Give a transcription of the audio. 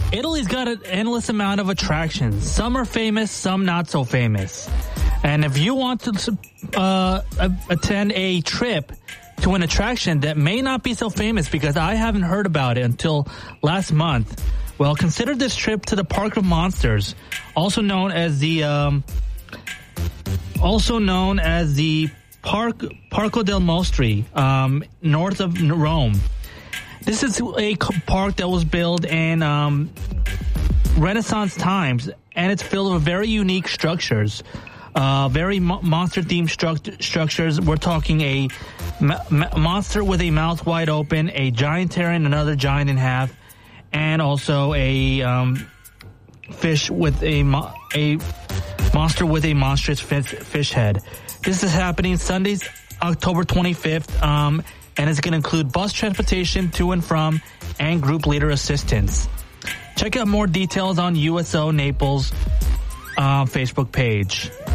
Italy's got an endless amount of attractions. Some are famous, some not so famous. And if you want to attend a trip to an attraction that may not be so famous because I haven't heard about it until last month, well, consider this trip to the Park of Monsters, also known as the Parco del Mostri, north of Rome. This is a park that was built in Renaissance times, and it's filled with very unique structures, very monster-themed structures. We're talking a monster with a mouth wide open, a giant tearing another giant in half, and also a fish with a monster with a monstrous fish head. This is happening Sundays, October 25th, and it's going to include bus transportation to and from and group leader assistance. Check out more details on USO Naples Facebook page.